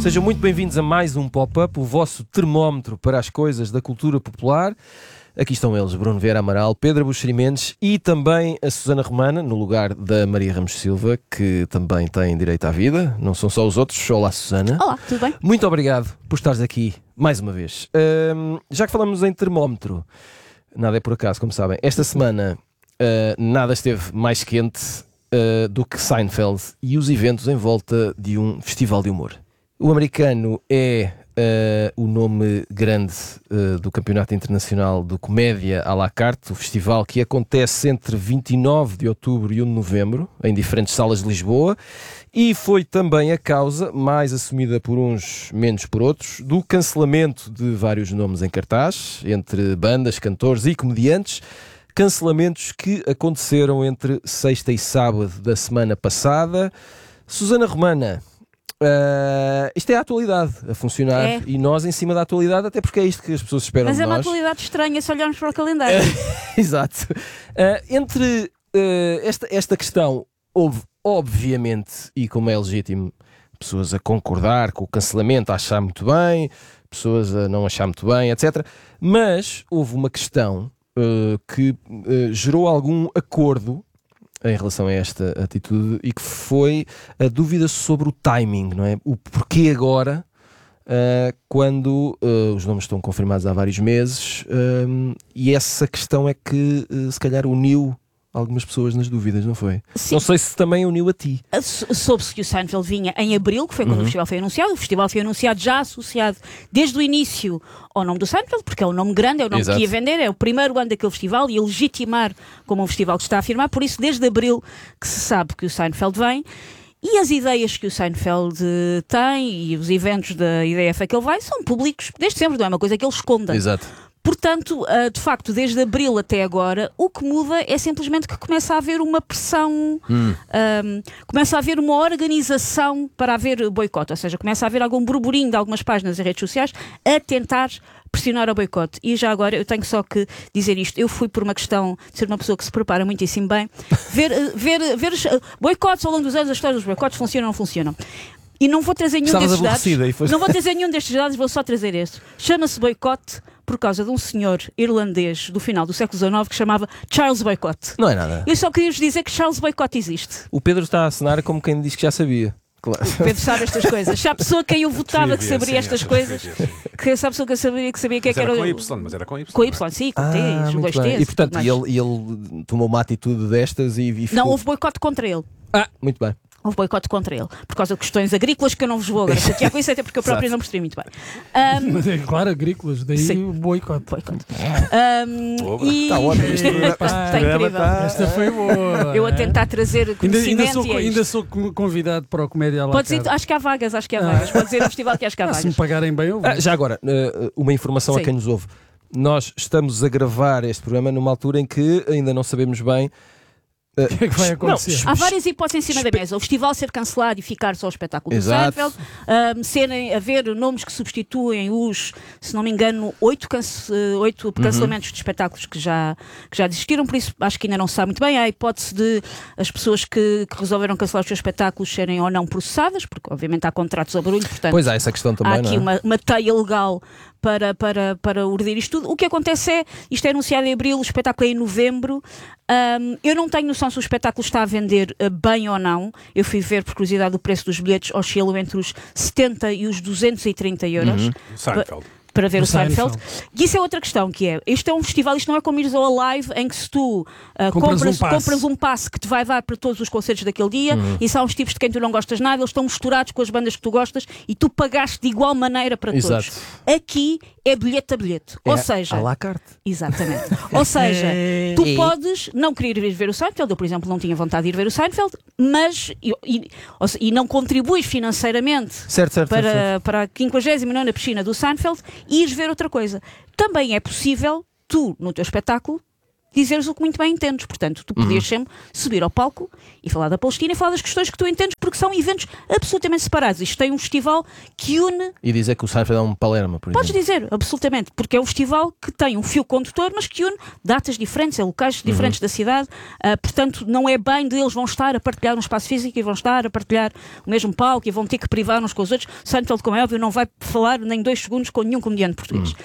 Sejam muito bem-vindos a mais um Pop-Up, o vosso termómetro para as coisas da cultura popular. Aqui estão eles, Bruno Vieira Amaral, Pedro Buxeri Mendes e também a Susana Romana, no lugar da Maria Ramos Silva, que também tem direito à vida. Não são só os outros. Olá, Susana. Olá, tudo bem? Muito obrigado por estares aqui mais uma vez. Já que falamos em termómetro, nada é por acaso, como sabem. Esta semana nada esteve mais quente do que Seinfeld e os eventos em volta de um festival de humor. O americano é o nome grande do Campeonato Internacional de Comédia à la carte, o festival que acontece entre 29 de outubro e 1 de novembro, em diferentes salas de Lisboa, e foi também a causa, mais assumida por uns, menos por outros, do cancelamento de vários nomes em cartaz, entre bandas, cantores e comediantes, cancelamentos que aconteceram entre sexta e sábado da semana passada. Susana Romana, isto é a atualidade a funcionar e nós em cima da atualidade, até porque é isto que as pessoas esperam de nós. Mas é uma atualidade estranha se olharmos para o calendário. Exato. Entre esta questão, houve obviamente, e como é legítimo, pessoas a concordar com o cancelamento, a achar muito bem, pessoas a não achar muito bem, etc. Mas houve uma questão que gerou algum acordo em relação a esta atitude e que foi a dúvida sobre o timing, não é? O porquê agora, quando os nomes estão confirmados há vários meses, e essa questão é que se calhar uniu algumas pessoas nas dúvidas, não foi? Sim. Não sei se também uniu a ti. Soube-se que o Seinfeld vinha em abril, que foi quando o festival foi anunciado. O festival foi anunciado já associado desde o início ao nome do Seinfeld, porque é o nome grande, é o nome que ia vender, é o primeiro ano daquele festival e a legitimar como um festival que está a afirmar. Por isso, desde abril que se sabe que o Seinfeld vem. E as ideias que o Seinfeld tem e os eventos da IDF a que ele vai são públicos desde sempre, não é uma coisa que ele esconda. Exato. Portanto, de facto, desde abril até agora, o que muda é simplesmente que começa a haver uma pressão, começa a haver uma organização para haver boicote, ou seja, começa a haver algum burburinho de algumas páginas e redes sociais a tentar pressionar o boicote. E já agora eu tenho só que dizer isto, eu fui por uma questão de ser uma pessoa que se prepara muitíssimo bem, ver os boicotes ao longo dos anos, a história dos boicotes funcionam ou não funcionam. E não vou trazer nenhum destes dados. Não vou trazer nenhum destes dados, vou só trazer este. Chama-se boicote por causa de um senhor irlandês do final do século XIX que chamava Charles Boycott. Não é nada. Eu só queria vos dizer que Charles Boycott existe. O Pedro está a assinar como quem diz que já sabia. Claro. O Pedro sabe estas coisas. Se há pessoa a quem eu votava que saberia estas coisas, que se há pessoa que sabia que era com Y, mas era com Y. Com Y, sim, com T, dois T's. E portanto, ele tomou uma atitude destas e ficou... Não, houve boicote contra ele. Muito bem. Houve boicote contra ele, por causa de questões agrícolas que eu não vos vou agora chatear com isso, até porque eu próprio não percebi muito bem. Mas é claro, agrícolas, daí o boicote. Está ótimo. Está incrível. Esta foi boa. Eu a tentar trazer conhecimento ainda sou convidado para o Comédia à la carte. Acho que há vagas. Pode dizer no festival que acho que há vagas. Se me pagarem bem, eu vou. Já agora, uma informação a quem nos ouve. Nós estamos a gravar este programa numa altura em que ainda não sabemos bem o que é que vai acontecer? Há várias hipóteses em cima da mesa. O festival ser cancelado e ficar só o espetáculo do Seinfeld, haver nomes que substituem os, se não me engano, 8 cancelamentos de espetáculos que já desistiram, por isso acho que ainda não se sabe muito bem. Há a hipótese de as pessoas que resolveram cancelar os seus espetáculos serem ou não processadas, porque obviamente há contratos a barulho, portanto pois há essa questão também, há aqui uma teia legal para urdir isto tudo. O que acontece é, isto é anunciado em abril, o espetáculo é em novembro. Eu não tenho noção se o espetáculo está a vender bem ou não. Eu fui ver, por curiosidade, o preço dos bilhetes oscila entre os 70 e os 230 euros. Seinfeld. Para ver o Seinfeld. E isso é outra questão, que é, isto é um festival, isto não é como ires ao Alive, em que se tu compras um passe que te vai dar para todos os concertos daquele dia, e são os tipos de quem tu não gostas nada, eles estão misturados com as bandas que tu gostas, e tu pagaste de igual maneira para todos. Aqui é bilhete a bilhete. Ou seja... à la carte. Exatamente. Ou seja, tu podes não querer ir ver o Seinfeld, eu, por exemplo, não tinha vontade de ir ver o Seinfeld, mas... E não contribuis financeiramente para a 59ª piscina do Seinfeld, e ires ver outra coisa. Também é possível tu, no teu espetáculo, dizeres o que muito bem entendes. Portanto, tu podias sempre subir ao palco e falar da Palestina e falar das questões que tu entendes, porque são eventos absolutamente separados. Isto tem um festival que une... E dizer que o Seinfeld é um Palermo, por Podes exemplo. dizer, absolutamente, porque é um festival que tem um fio condutor, mas que une datas diferentes, locais diferentes da cidade. Portanto, não é bem de eles vão estar a partilhar um espaço físico e vão estar a partilhar o mesmo palco e vão ter que privar uns com os outros. Seinfeld, como é óbvio, não vai falar nem 2 segundos com nenhum comediante português.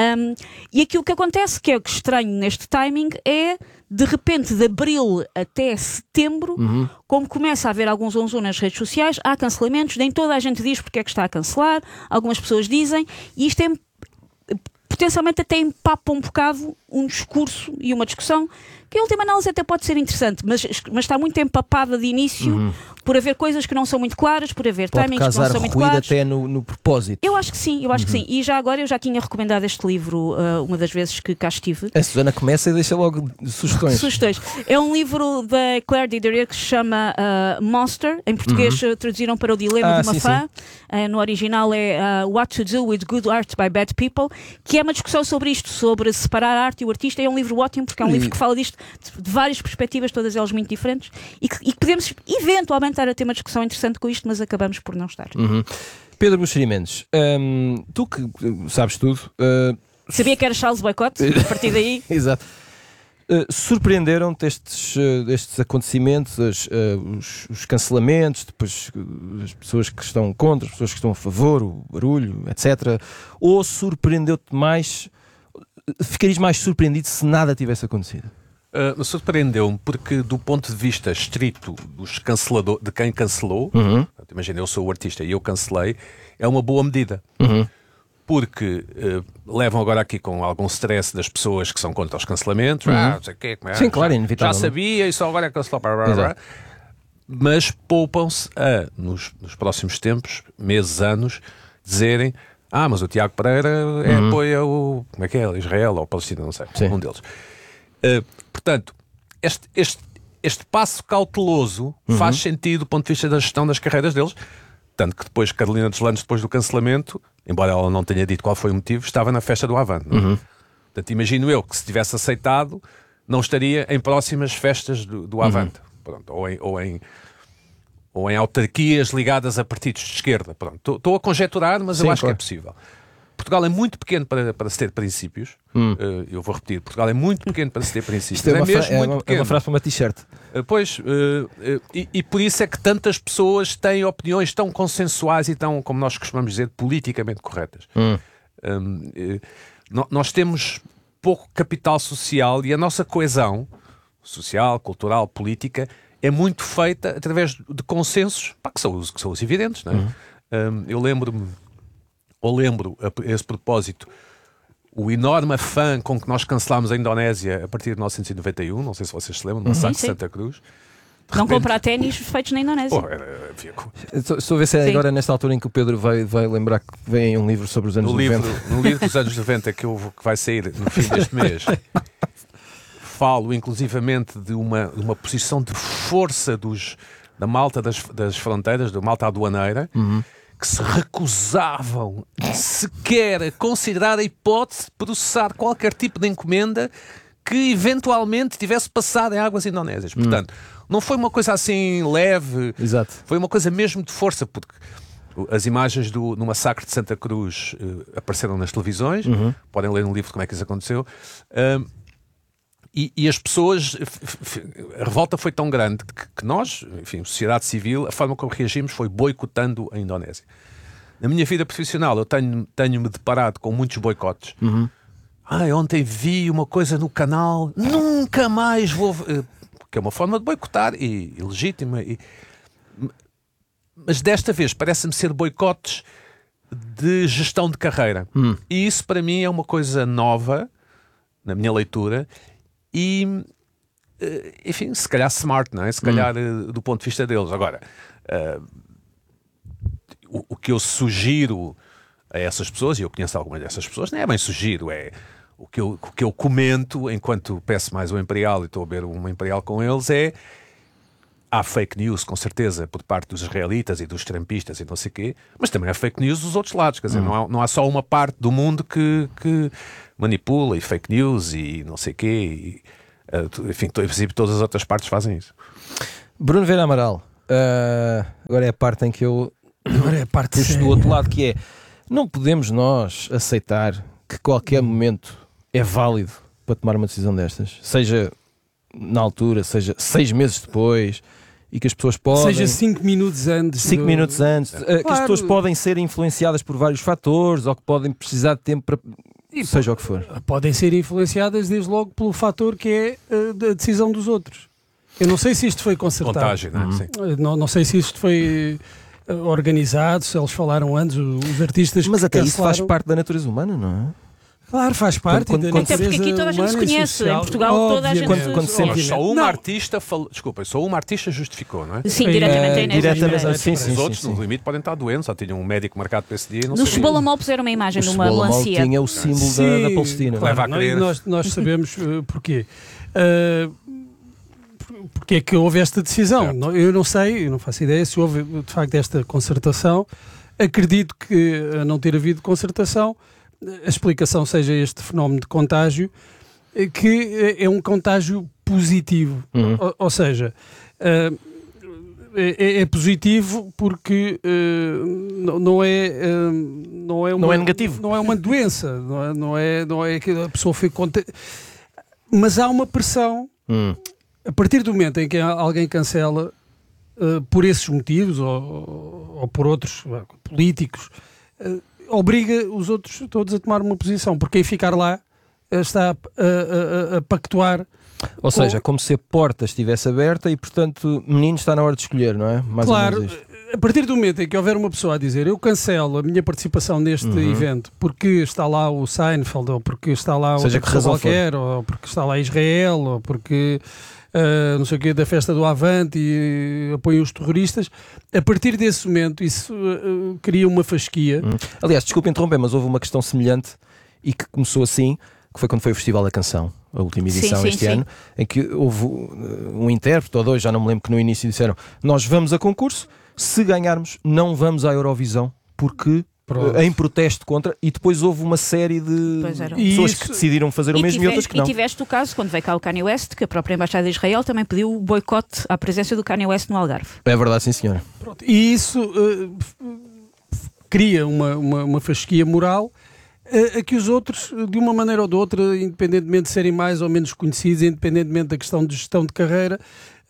E aqui o que acontece, que é o que estranho neste timing, é de repente de abril até setembro, como começa a haver alguns zonzon nas redes sociais, há cancelamentos, nem toda a gente diz porque é que está a cancelar, algumas pessoas dizem, e isto é potencialmente até empapa um bocado um discurso e uma discussão que, em última análise, até pode ser interessante, mas está muito empapada de início por haver coisas que não são muito claras, por haver Pode timings que não causar são muito ruído claros. até no propósito. Eu acho que sim, que sim. E já agora eu já tinha recomendado este livro uma das vezes que cá estive. A Susana começa e deixa logo sugestões. É um livro da Claire Diderot que se chama Monster. Em português traduziram para O Dilema de uma sim, Fã. No original é What to Do with Good Art by Bad People, que é uma discussão sobre isto, sobre separar a arte e o artista. É um livro ótimo porque é um livro que fala disto de várias perspectivas, todas elas muito diferentes, e que podemos eventualmente estar a ter uma discussão interessante com isto, mas acabamos por não estar. Pedro Buxeri Mendes, tu que sabes tudo... Sabia que era Charles Boycott, a partir daí... Exato. Surpreenderam-te estes acontecimentos, os cancelamentos, depois as pessoas que estão contra, as pessoas que estão a favor, o barulho, etc. Ou surpreendeu-te mais, ficarias mais surpreendido se nada tivesse acontecido? Surpreendeu-me porque, do ponto de vista estrito de quem cancelou, imagina, eu sou o artista e eu cancelei, é uma boa medida. Porque levam agora aqui com algum stress das pessoas que são contra os cancelamentos. Não sei o quê, como é? Sim, claro, é inevitável. Já sabia e só agora é que cancelou. Mas poupam-se nos próximos tempos, meses, anos, dizerem mas o Tiago Pereira apoia o... Como é que é? Israel ou Palestina, não sei. Sim. Um deles. Portanto, este passo cauteloso faz sentido do ponto de vista da gestão das carreiras deles. Tanto que depois, Carolina Deslandes, depois do cancelamento, embora ela não tenha dito qual foi o motivo, estava na festa do Avante. Portanto, imagino eu que se tivesse aceitado, não estaria em próximas festas do Avante. Pronto, ou em autarquias ligadas a partidos de esquerda. Estou a conjecturar, mas eu acho que é possível. Portugal é muito pequeno para se ter princípios. Eu vou repetir, Portugal é muito pequeno para se ter princípios. Isto é uma frase para uma t-shirt. E por isso é que tantas pessoas têm opiniões tão consensuais e tão, como nós costumamos dizer, politicamente corretas. Nós temos pouco capital social e a nossa coesão social, cultural, política é muito feita através de consensos que são os evidentes. Não é? Eu lembro a esse propósito o enorme afã com que nós cancelámos a Indonésia a partir de 1991, não sei se vocês se lembram, no massacre de Santa Cruz. Não comprar ténis feitos na Indonésia. Estou a ver se é agora nesta altura em que o Pedro vai lembrar que vem um livro sobre os anos 90. No livro dos anos 90 que vai sair no fim deste mês, falo inclusivamente de uma posição de força da malta das fronteiras, da malta aduaneira, que se recusavam sequer a considerar a hipótese de processar qualquer tipo de encomenda que eventualmente tivesse passado em águas indonésias. Portanto, não foi uma coisa assim leve. Exato. Foi uma coisa mesmo de força, porque as imagens do massacre de Santa Cruz apareceram nas televisões, podem ler no livro como é que isso aconteceu, e as pessoas, a revolta foi tão grande que nós, enfim, sociedade civil, a forma como reagimos foi boicotando a Indonésia. Na minha vida profissional eu tenho-me deparado com muitos boicotes. Ontem vi uma coisa no canal, nunca mais vou... Que é uma forma de boicotar e legítima. Mas desta vez parece-me ser boicotes de gestão de carreira. E isso para mim é uma coisa nova, na minha leitura, e, enfim, se calhar smart, não é? Se calhar do ponto de vista deles. Agora, o que eu sugiro a essas pessoas, e eu conheço algumas dessas pessoas, não é bem sugiro, é o que eu comento enquanto peço mais um Imperial e estou a beber uma Imperial com eles há fake news, com certeza, por parte dos israelitas e dos trumpistas e não sei o quê, mas também há fake news dos outros lados, quer dizer, não há só uma parte do mundo que manipula e fake news e não sei o quê. Enfim, em princípio, todas as outras partes fazem isso. Bruno Vera Amaral, agora é a parte em que eu puxo do outro lado, que é: não podemos nós aceitar que qualquer momento é válido para tomar uma decisão destas, seja na altura, seja 6 meses depois, e que as pessoas podem... Seja 5 minutos antes. 5 minutos antes, que as Claro. pessoas podem ser influenciadas por vários fatores, ou que podem precisar de tempo para... seja o que for. Podem ser influenciadas desde logo pelo fator que é a decisão dos outros. Eu não sei se isto foi consertado. Contágio, não é? Sim. Não sei se isto foi organizado, se eles falaram antes, os artistas Mas que até isso faz cancelaram. parte da natureza humana, não é? Claro, faz parte Quando- da quando- Até porque aqui toda a gente se natureza humana e conhece. social. Em Portugal toda a gente Obviamente. se Quando sempre- conhece. Só uma Não. artista falou. Desculpa, só uma artista justificou, não é? Sim, Foi, diretamente a Inês diretamente, Aires. sim, Os sim, outros, sim, no sim. limite, podem estar doentes. Já tinham um médico marcado para esse dia e não No sabia. Cebola Mol puseram uma imagem O de uma Cebola Mol melancia. tinha o símbolo da Sim, Palestina. Leva a claro, crer. nós sabemos porquê. Porque é que houve esta decisão? Certo. Eu não sei, eu não faço ideia se houve de facto esta concertação. Acredito que, a não ter havido concertação, a explicação seja este fenómeno de contágio, que é um contágio positivo. Ou seja, é positivo porque não é negativo. não é uma doença, não é que a pessoa foi mas há uma pressão a partir do momento em que alguém cancela por esses motivos ou por outros políticos, obriga os outros todos a tomar uma posição, porque quem ficar lá está a pactuar. Ou seja, como se a porta estivesse aberta e, portanto, menino, está na hora de escolher, não é? Mais Claro, ou menos isto. a partir do momento em que houver uma pessoa a dizer eu cancelo a minha participação neste evento porque está lá o Seinfeld, ou porque está lá Seja outra que pessoa razão qualquer, ou porque está lá Israel, ou porque não sei o quê, da festa do Avante e apoia os terroristas, a partir desse momento isso cria uma fasquia. Aliás, desculpe interromper, mas houve uma questão semelhante e que começou assim, que foi quando foi o Festival da Canção, a última edição Sim, este sim. ano, em que houve um intérprete ou dois, já não me lembro, que no início disseram: nós vamos a concurso, se ganharmos não vamos à Eurovisão, porque em protesto contra, e depois houve uma série de Pois era. pessoas Isso- que decidiram fazer o mesmo e outras que E não. tiveste o caso, quando veio cá o Kanye West, que a própria Embaixada de Israel também pediu o boicote à presença do Kanye West no Algarve. É verdade, sim senhora. Pronto. E isso cria uma fasquia moral a que os outros, de uma maneira ou de outra, independentemente de serem mais ou menos conhecidos, independentemente da questão de gestão de carreira,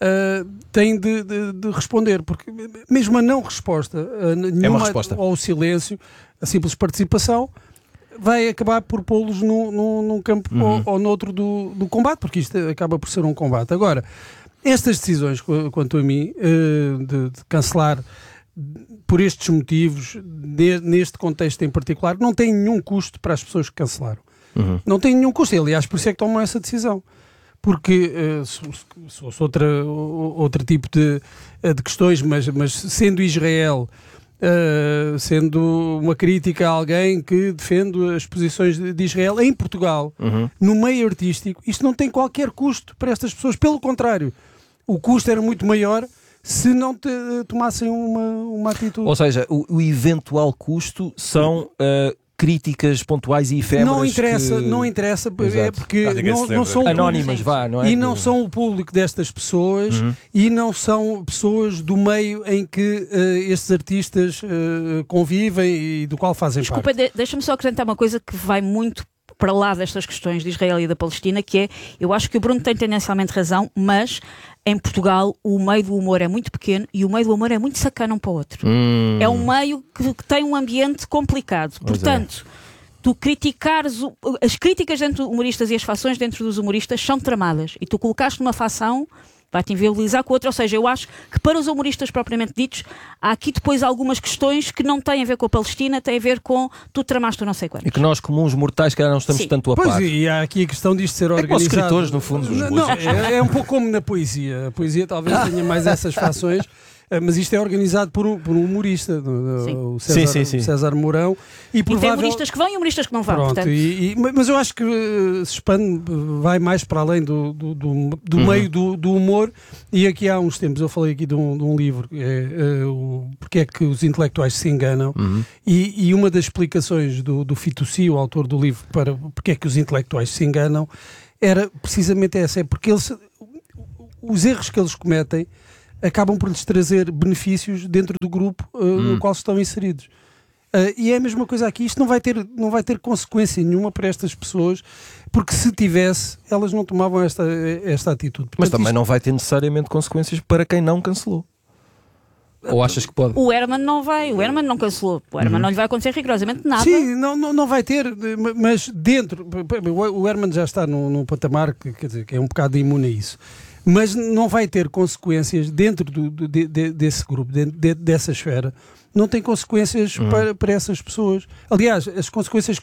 têm de responder, porque mesmo a não resposta, nenhuma, resposta. ou o silêncio, a simples participação, vai acabar por pô-los num campo ou noutro do combate, porque isto acaba por ser um combate. Agora, estas decisões, quanto a mim, de cancelar por estes motivos, neste contexto em particular, não têm nenhum custo para as pessoas que cancelaram. Não tem nenhum custo. E, aliás, por isso é que tomam essa decisão. Porque se fosse outro tipo de questões, mas sendo Israel, sendo uma crítica a alguém que defende as posições de Israel em Portugal, no meio artístico, isto não tem qualquer custo para estas pessoas. Pelo contrário, o custo era muito maior se não tomassem uma atitude. Ou seja, o eventual custo são críticas pontuais e efêmeras. Não interessa, é Exato. porque ninguém se não lembra. são Anónimas, vá, não é? e não são o público destas pessoas e não são pessoas do meio em que estes artistas convivem e do qual fazem Desculpa, parte. deixa-me só acrescentar uma coisa que vai muito para lá destas questões de Israel e da Palestina, que é, eu acho que o Bruno tem tendencialmente razão, mas em Portugal o meio do humor é muito pequeno e o meio do humor é muito sacana um para o outro. É um meio que tem um ambiente complicado. Pois Portanto, tu criticares... As críticas dentro dos humoristas e as fações dentro dos humoristas são tramadas. E tu colocaste numa fação, vai-te inviabilizar com outra. Ou seja, eu acho que para os humoristas propriamente ditos, há aqui depois algumas questões que não têm a ver com a Palestina, têm a ver com tu tramaste não sei quantos. E que nós, comuns mortais, que não estamos Sim. tanto a Pois, par. e há aqui a questão disto ser como os organizado. escritores, no fundo. Não, é um pouco como na poesia. A poesia talvez tenha mais essas fações, mas isto é organizado por um humorista, o César, Sim. César Mourão. E tem humoristas que vão e humoristas que não vão. Pronto, Portanto, mas eu acho que se expande, vai mais para além do meio do humor. E aqui há uns tempos eu falei aqui de um livro, porque é que os intelectuais se enganam, e uma das explicações do Fitoussi, o autor do livro, para porque é que os intelectuais se enganam, era precisamente essa, é porque os erros que eles cometem acabam por lhes trazer benefícios dentro do grupo no qual estão inseridos. E é a mesma coisa aqui, isto não vai ter consequência nenhuma para estas pessoas, porque se tivesse, elas não tomavam esta atitude. Portanto, mas também não vai ter necessariamente consequências para quem não cancelou. Ou achas que pode? O Herman não vai, o Herman não cancelou, o Herman não lhe vai acontecer rigorosamente nada. Sim, não vai ter, mas dentro, o Herman já está num patamar quer dizer, que é um bocado imune a isso. Mas não vai ter consequências dentro desse grupo, dessa esfera. Não tem consequências para essas pessoas. Aliás, as consequências que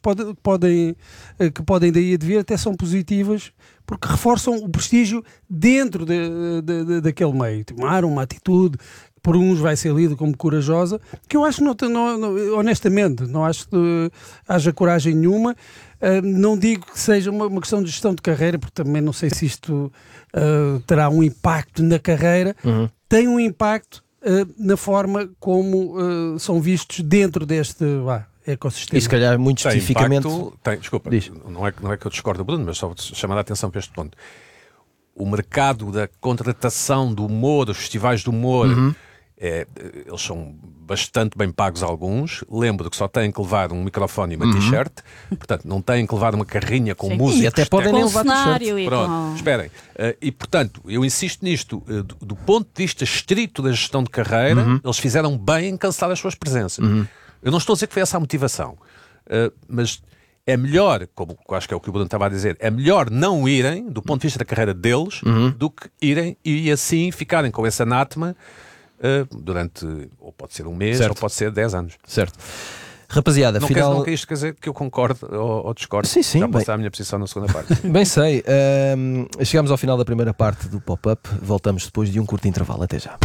podem daí advir até são positivas, porque reforçam o prestígio dentro daquele meio. Tomar uma atitude que por uns vai ser lido como corajosa, que eu acho honestamente, não acho que haja coragem nenhuma. Não digo que seja uma questão de gestão de carreira, porque também não sei se isto terá um impacto na carreira. Tem um impacto na forma como são vistos dentro deste ecossistema. E se calhar muito especificamente... Desculpa, não é que eu discordo do Bruno, mas só chamar a atenção para este ponto. O mercado da contratação do humor, dos festivais de humor, eles são bastante bem pagos alguns. Lembro que só têm que levar um microfone e uma t-shirt, portanto não têm que levar uma carrinha com música. E até podem nem levar t-shirt. Pronto, esperem. E portanto, eu insisto nisto, do ponto de vista estrito da gestão de carreira, eles fizeram bem em cancelar as suas presenças. Eu não estou a dizer que foi essa a motivação, mas é melhor, como acho que é o que o Bruno estava a dizer, é melhor não irem, do ponto de vista da carreira deles, do que irem e assim ficarem com esse anátema durante, ou pode ser um mês, ou pode ser 10 anos. Certo. Rapaziada, não afinal... Não quer isto dizer que eu concordo ou discordo. Sim, já bem... posso dar a minha posição na segunda parte. Bem sei. Chegamos ao final da primeira parte do Pop-Up. Voltamos depois de um curto intervalo. Até já.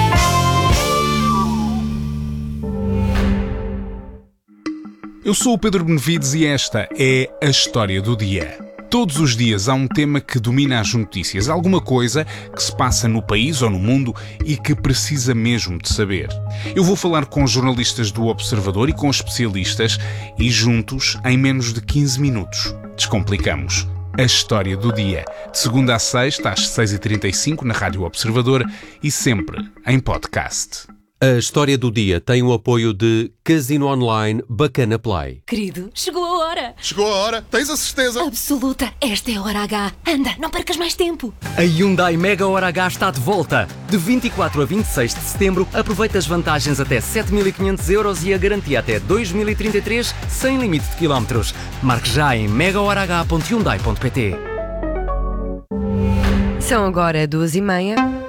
Eu sou o Pedro Benevides e esta é a História do Dia. Todos os dias há um tema que domina as notícias, alguma coisa que se passa no país ou no mundo e que precisa mesmo de saber. Eu vou falar com jornalistas do Observador e com especialistas e juntos, em menos de 15 minutos, descomplicamos a História do Dia. De segunda a sexta, às 6h35 na Rádio Observador e sempre em podcast. A História do Dia tem o apoio de Casino Online Bacana Play. Querido, chegou a hora. Chegou a hora, tens a certeza? Absoluta, esta é a hora H. Anda, não percas mais tempo. A Hyundai Mega Hora H está de volta. De 24 a 26 de setembro, aproveita as vantagens até 7.500€ e a garantia até 2033, sem limite de quilómetros. Marque já em megahorah.hyundai.pt. São agora 2h30.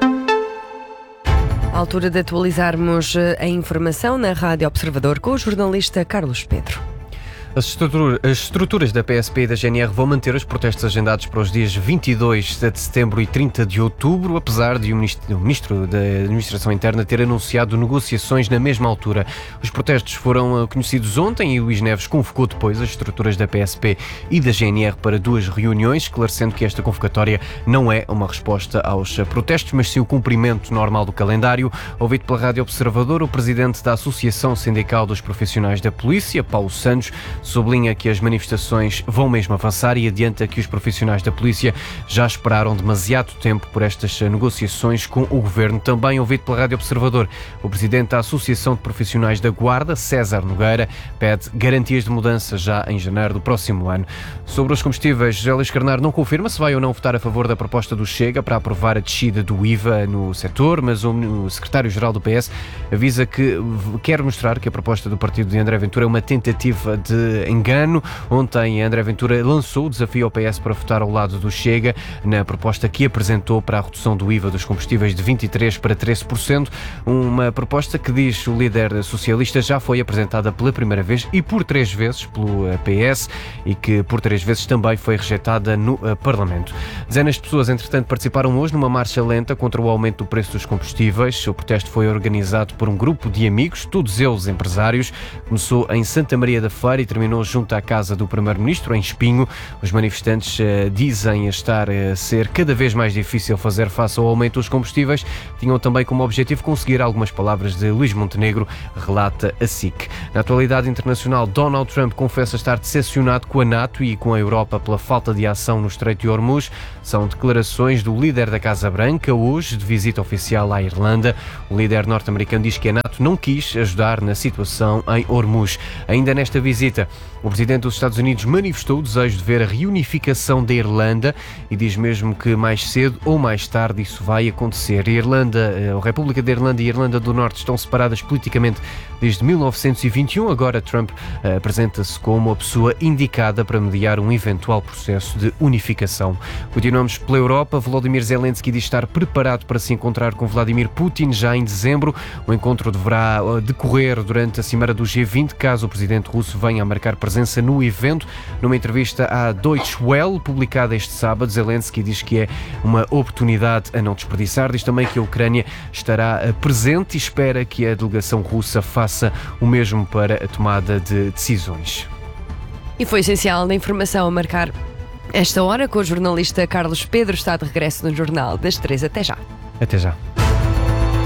Altura de atualizarmos a informação na Rádio Observador com o jornalista Carlos Pedro. As estruturas da PSP e da GNR vão manter os protestos agendados para os dias 22 de setembro e 30 de outubro, apesar de o Ministro da Administração Interna ter anunciado negociações na mesma altura. Os protestos foram conhecidos ontem e Luís Neves convocou depois as estruturas da PSP e da GNR para 2 reuniões, esclarecendo que esta convocatória não é uma resposta aos protestos, mas sim o cumprimento normal do calendário. Ouvido pela Rádio Observador, o presidente da Associação Sindical dos Profissionais da Polícia, Paulo Santos, sublinha que as manifestações vão mesmo avançar e adianta que os profissionais da polícia já esperaram demasiado tempo por estas negociações com o governo. Também ouvido pela Rádio Observador, o presidente da Associação de Profissionais da Guarda, César Nogueira, pede garantias de mudança já em janeiro do próximo ano. Sobre os combustíveis, José Luís Carneiro não confirma se vai ou não votar a favor da proposta do Chega para aprovar a descida do IVA no setor, mas o secretário-geral do PS avisa que quer mostrar que a proposta do partido de André Ventura é uma tentativa de engano. Ontem André Ventura lançou o desafio ao PS para votar ao lado do Chega na proposta que apresentou para a redução do IVA dos combustíveis de 23% para 13%, uma proposta que, diz o líder socialista, já foi apresentada pela primeira vez e por 3 vezes pelo PS e que por 3 vezes também foi rejeitada no Parlamento. Dezenas de pessoas, entretanto, participaram hoje numa marcha lenta contra o aumento do preço dos combustíveis. O protesto foi organizado por um grupo de amigos, todos eles empresários. Começou em Santa Maria da Feira e terminou terminou junto à casa do Primeiro-Ministro, em Espinho. Os manifestantes dizem estar a ser cada vez mais difícil fazer face ao aumento dos combustíveis. Tinham também como objetivo conseguir algumas palavras de Luís Montenegro, relata a SIC. Na atualidade internacional, Donald Trump confessa estar decepcionado com a NATO e com a Europa pela falta de ação no Estreito de Hormuz. São declarações do líder da Casa Branca, hoje, de visita oficial à Irlanda. O líder norte-americano diz que a NATO não quis ajudar na situação em Hormuz. Ainda nesta visita, o presidente dos Estados Unidos manifestou o desejo de ver a reunificação da Irlanda e diz mesmo que mais cedo ou mais tarde isso vai acontecer. A República da Irlanda e a Irlanda do Norte estão separadas politicamente desde 1921. Agora Trump apresenta-se como a pessoa indicada para mediar um eventual processo de unificação. Continuamos pela Europa. Volodymyr Zelensky diz estar preparado para se encontrar com Vladimir Putin já em dezembro. O encontro deverá decorrer durante a cimeira do G20, caso o presidente russo venha a marcar presença no evento. Numa entrevista à Deutsche Welle, publicada este sábado, Zelensky diz que é uma oportunidade a não desperdiçar. Diz também que a Ucrânia estará presente e espera que a delegação russa faça o mesmo para a tomada de decisões. E foi essencial na informação a marcar esta hora com o jornalista Carlos Pedro. Está de regresso no Jornal das 3. Até já. Até já.